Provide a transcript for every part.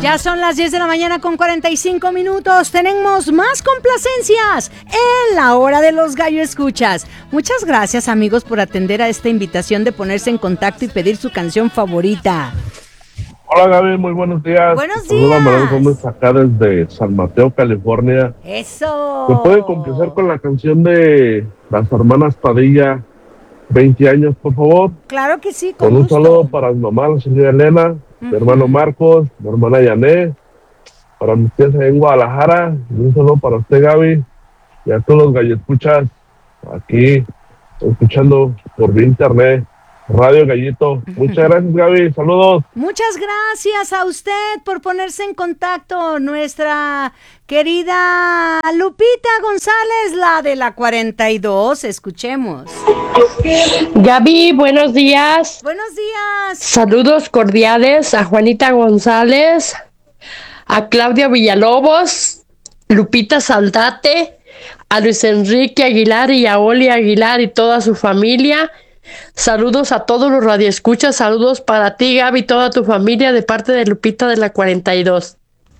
Ya son las 10 de la mañana con 45 minutos. Tenemos más complacencias en la hora de los gallo escuchas. Muchas gracias, amigos, por atender a esta invitación de ponerse en contacto y pedir su canción favorita. Hola, Gaby, muy buenos días. Buenos días. Manuel Gómez acá desde San Mateo, California. Eso. ¿Me puede complacer con la canción de las hermanas Padilla, 20 años, por favor? Claro que sí, con un gusto. saludo para mi mamá, la señora Elena, mi hermano Marcos, mi hermana Yané, para mis tías en Guadalajara, y un saludo para usted, Gaby, y a todos los galloescuchas aquí, escuchando por vía internet, Radio Gallito. Muchas gracias, Gaby, saludos. Muchas gracias a usted por ponerse en contacto, nuestra querida Lupita González, la de la 42, escuchemos. Gaby, buenos días. Buenos días. Saludos cordiales a Juanita González, a Claudia Villalobos, Lupita Saldate, a Luis Enrique Aguilar y a Oli Aguilar y toda su familia. Saludos a todos los radioescuchas, saludos para ti, Gaby, y toda tu familia de parte de Lupita de la 42.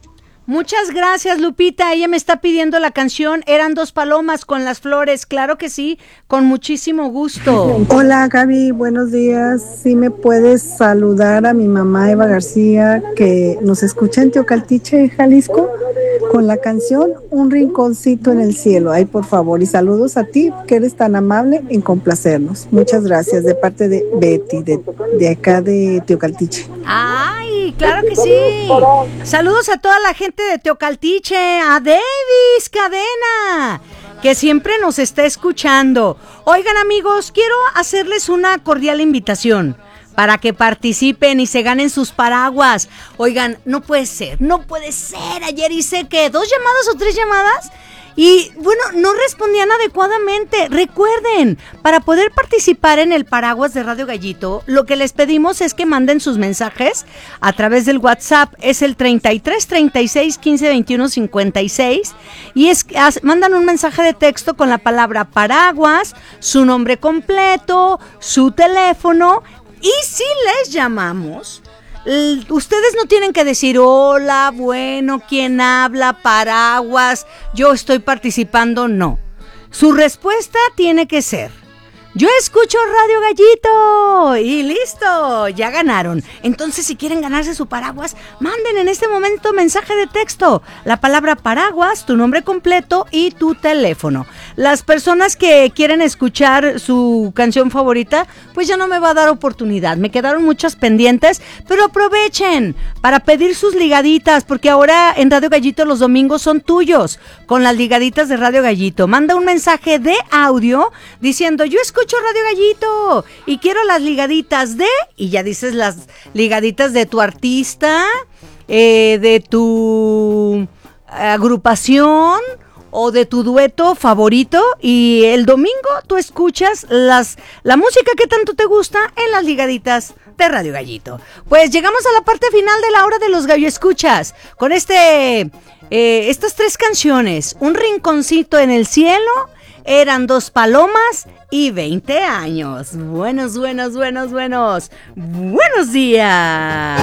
Muchas gracias, Lupita. Ella me está pidiendo la canción Eran dos palomas con las flores. Claro que sí, con muchísimo gusto. Hola, Gaby, buenos días. ¿Sí me puedes saludar a mi mamá Eva García, que nos escucha en Teocaltiche, Jalisco, con la canción Un rinconcito en el cielo? Ay, por favor, y saludos a ti, que eres tan amable en complacernos. Muchas gracias, de parte de Betty, de acá de Teocaltiche. Ay, claro que sí. Saludos a toda la gente de Teocaltiche, a Davis Cadena, que siempre nos está escuchando. Oigan, amigos, quiero hacerles una cordial invitación para que participen y se ganen sus paraguas. Oigan, no puede ser. Ayer hice, ¿qué? 2 llamadas o 3 llamadas y, bueno, no respondían adecuadamente. Recuerden, para poder participar en el paraguas de Radio Gallito, lo que les pedimos es que manden sus mensajes a través del WhatsApp. Es el 33 36 15 21 56 y mandan un mensaje de texto con la palabra paraguas, su nombre completo, su teléfono, y si les llamamos, ustedes no tienen que decir hola, bueno, ¿quién habla? Paraguas, yo estoy participando, no. Su respuesta tiene que ser: yo escucho Radio Gallito, y listo, ya ganaron. Entonces, si quieren ganarse su paraguas, manden en este momento mensaje de texto, la palabra paraguas, tu nombre completo y tu teléfono. Las personas que quieren escuchar su canción favorita, pues ya no me va a dar oportunidad. Me quedaron muchas pendientes, pero aprovechen para pedir sus ligaditas, porque ahora en Radio Gallito los domingos son tuyos, con las ligaditas de Radio Gallito. Manda un mensaje de audio diciendo: yo escucho Radio Gallito y quiero las ligaditas de, y ya dices las ligaditas de tu artista, de tu agrupación o de tu dueto favorito, y el domingo tú escuchas la música que tanto te gusta en las ligaditas de Radio Gallito. Pues llegamos a la parte final de la hora de los gallo escuchas con estas 3 canciones: Un rinconcito en el cielo, Eran dos palomas y 20 años. Buenos días.